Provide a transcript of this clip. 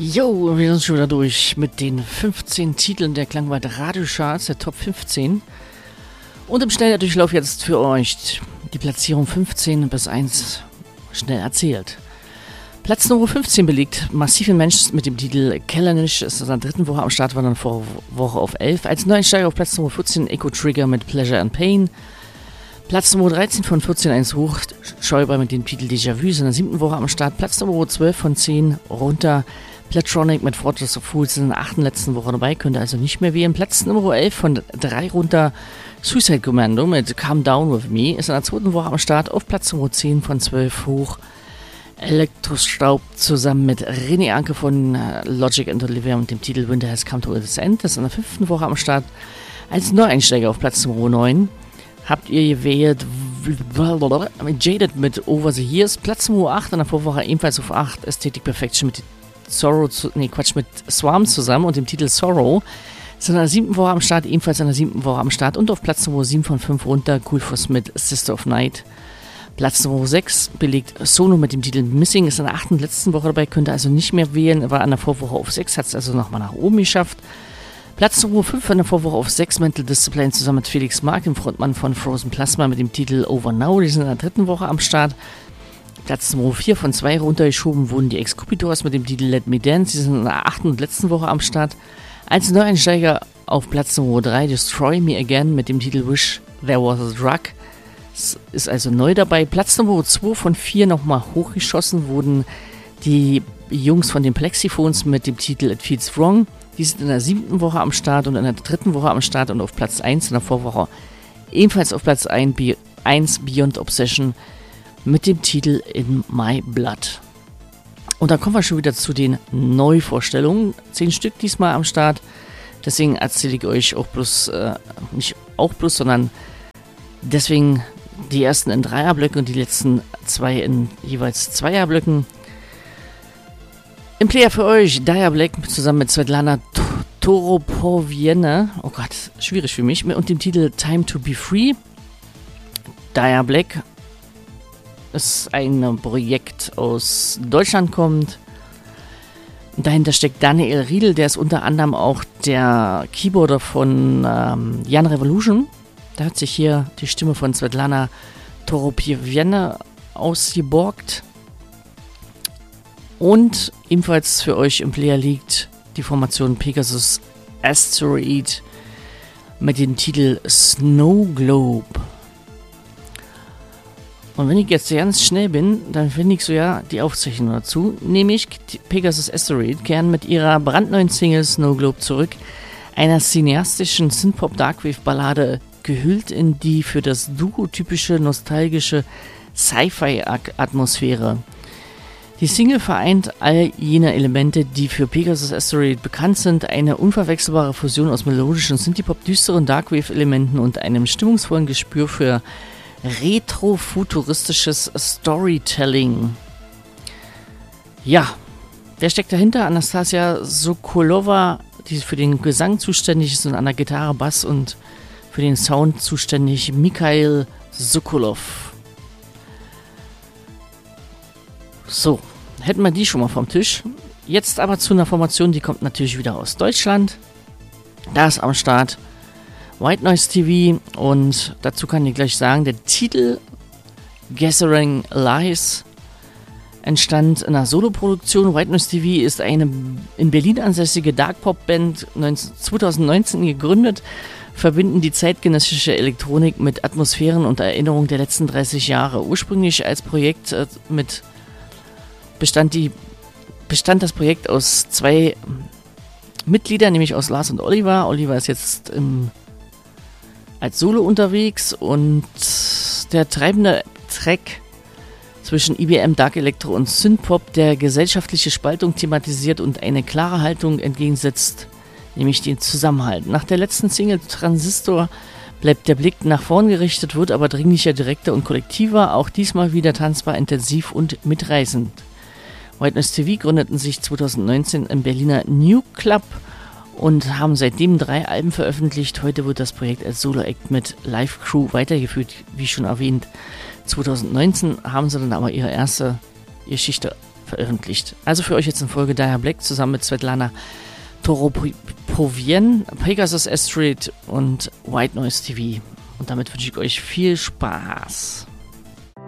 Jo, wir sind schon wieder durch mit den 15 Titeln der Klangwald Radiocharts, der Top 15. Und im Schnelldurchlauf jetzt für euch die Platzierung 15 bis 1 schnell erzählt. Platz Nummer 15 belegt Massive Mensch mit dem Titel Kellenish, ist in der dritten Woche am Start, war dann vor Woche auf 11. Als Neueinsteiger auf Platz Nummer 14 Echo Trigger mit Pleasure and Pain. Platz Nummer 13 von 14 1 hoch, Schäuber mit dem Titel Déjà-vu ist in der 7. Woche am Start. Platz Nummer 12 von 10 runter, Platronic mit Fortress of Fools in der 8. letzten Woche dabei, könnte also nicht mehr wählen. Platz Nummer 11 von 3 runter, Suicide Commando mit Calm Down With Me ist in der 2. Woche am Start. Auf Platz Nummer 10 von 12 hoch, Elektrostaub zusammen mit René Anke von Logic and Olivia mit dem Titel Winter Has Come to Its End. Das ist in der 5. Woche am Start. Als Neueinsteiger auf Platz Nummer 9 habt ihr gewählt Jaded mit Over the Years. Platz Nummer 8 in der Vorwoche ebenfalls auf 8 Aesthetic Perfection mit mit Swarm zusammen und dem Titel Sorrow. Ist in der 7. Woche am Start, ebenfalls in der 7. Woche am Start. Und auf Platz Nummer 7 von 5 runter Cool Force mit Sister of Night. Platz Nummer 6 belegt Sono mit dem Titel Missing, ist in der 8. letzten Woche dabei, könnte also nicht mehr wählen, war an der Vorwoche auf 6, hat es also nochmal nach oben geschafft. Platz Nummer 5 in der Vorwoche auf 6, Mental Discipline zusammen mit Felix Mark, dem Frontmann von Frozen Plasma mit dem Titel Over Now, die sind in der 3. Woche am Start. Platz Nummer 4 von 2 runtergeschoben wurden die Excupitors mit dem Titel Let Me Dance, die sind in der 8. und letzten Woche am Start. Als Neueinsteiger auf Platz Nummer 3 Destroy Me Again mit dem Titel Wish There Was a Drug. Ist also neu dabei. Platz Nummer 2 von 4 nochmal hochgeschossen wurden die Jungs von den Plexiphones mit dem Titel It Feels Wrong. Die sind in der 7. Woche am Start und in der 3. Woche am Start und auf Platz 1 in der Vorwoche. Ebenfalls auf Platz 1 Beyond Obsession mit dem Titel In My Blood. Und dann kommen wir schon wieder zu den Neuvorstellungen. 10 Stück diesmal am Start. Deswegen erzähle ich euch auch bloß, nicht auch bloß, sondern deswegen die ersten in Dreierblöcken und die letzten 2 in jeweils Zweierblöcken. Im Player für euch Dire Black zusammen mit Svetlana Toropoviene, oh Gott, schwierig für mich, und dem Titel Time to Be Free. Dire Black ist ein Projekt aus Deutschland kommt. Dahinter steckt Daniel Riedel, der ist unter anderem auch der Keyboarder von Jan Revolution. Da hat sich hier die Stimme von Svetlana Toropoviene ausgeborgt. Und ebenfalls für euch im Player liegt die Formation Pegasus Asteroid mit dem Titel Snow Globe. Und wenn ich jetzt ganz schnell bin, dann finde ich so ja die Aufzeichnung dazu, nämlich Pegasus Asteroid kehren mit ihrer brandneuen Single Snow Globe zurück, einer cineastischen Synthpop-Darkwave-Ballade, gehüllt in die für das Duo typische nostalgische Sci-Fi-Atmosphäre. Die Single vereint all jene Elemente, die für Pegasus Asteroid bekannt sind, eine unverwechselbare Fusion aus melodischen Synthpop, düsteren Darkwave-Elementen und einem stimmungsvollen Gespür für retrofuturistisches Storytelling. Ja, wer steckt dahinter? Anastasia Sokolova, die für den Gesang zuständig ist und an der Gitarre, Bass und für den Sound zuständig Mikhail Sokolov. So, hätten wir die schon mal vom Tisch. Jetzt aber zu einer Formation, die kommt natürlich wieder aus Deutschland. Da ist am Start White Noise TV und dazu kann ich gleich sagen, der Titel Gathering Lies entstand in einer Soloproduktion. White Noise TV ist eine in Berlin ansässige Dark-Pop-Band, 2019 gegründet, verbinden die zeitgenössische Elektronik mit Atmosphären und Erinnerungen der letzten 30 Jahre. Ursprünglich als Projekt bestand das Projekt aus 2 Mitgliedern, nämlich aus Lars und Oliver. Oliver ist jetzt als Solo unterwegs und der treibende Track zwischen IBM, Dark Electro und Synthpop, der gesellschaftliche Spaltung thematisiert und eine klare Haltung entgegensetzt, nämlich den Zusammenhalt. Nach der letzten Single Transistor bleibt der Blick nach vorn gerichtet, wird aber dringlicher, direkter und kollektiver, auch diesmal wieder tanzbar, intensiv und mitreißend. White Noise TV gründeten sich 2019 im Berliner New Club und haben seitdem 3 Alben veröffentlicht. Heute wird das Projekt als Solo-Act mit Live-Crew weitergeführt, wie schon erwähnt. 2019 haben sie dann aber ihre erste Geschichte veröffentlicht. Also für euch jetzt in Folge Dire Black zusammen mit Svetlana Toropovien, Pegasus Asteroid und White Noise TV. Und damit wünsche ich euch viel Spaß.